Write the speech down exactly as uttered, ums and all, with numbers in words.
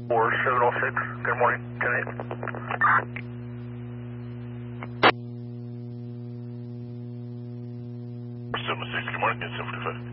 four seven oh six, good morning, ten eight. seven six, good morning, ten seventy-five.